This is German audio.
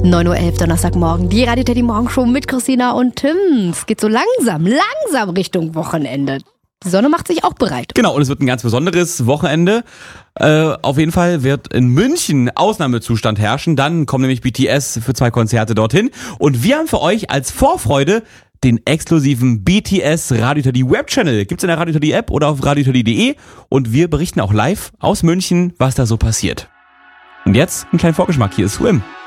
9:11 Uhr Donnerstagmorgen, die Radio Teddy Morgenshow mit Christina und Tim. Es geht so langsam Richtung Wochenende. Die Sonne macht sich auch bereit. Genau, und es wird ein ganz besonderes Wochenende. Auf jeden Fall wird in München Ausnahmezustand herrschen. Dann kommen nämlich BTS für 2 Konzerte dorthin. Und wir haben für euch als Vorfreude den exklusiven BTS Radio Teddy Webchannel. Gibt's in der Radio Teddy App oder auf radioteddy.de. Und wir berichten auch live aus München, was da so passiert. Und jetzt ein kleiner Vorgeschmack. Hier ist Swim.